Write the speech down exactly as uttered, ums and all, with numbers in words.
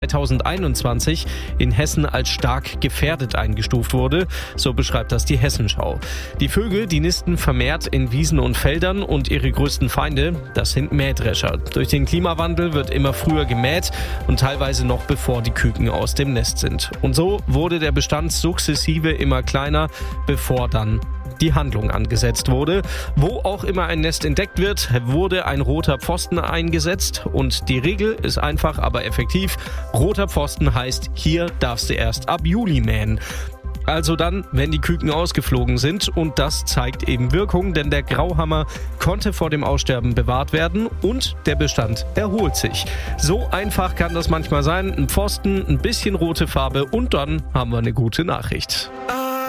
zweitausendeinundzwanzig in Hessen als stark gefährdet eingestuft wurde. So beschreibt das die Hessenschau. Die Vögel, die nisten vermehrt in Wiesen und Feldern und ihre größten Feinde, das sind Mähdrescher. Durch den Klimawandel wird immer früher gemäht und teilweise noch bevor die Küken aus dem Nest sind. Und so wurde der Bestand sukzessive immer kleiner, bevor dann die Handlung angesetzt wurde. Wo auch immer ein Nest entdeckt wird, wurde ein roter Pfosten eingesetzt und die Regel ist einfach, aber effektiv. Roter Pfosten heißt, hier darfst du erst ab Juli mähen. Also dann, wenn die Küken ausgeflogen sind, und das zeigt eben Wirkung, denn der Grauhammer konnte vor dem Aussterben bewahrt werden und der Bestand erholt sich. So einfach kann das manchmal sein, ein Pfosten, ein bisschen rote Farbe und dann haben wir eine gute Nachricht.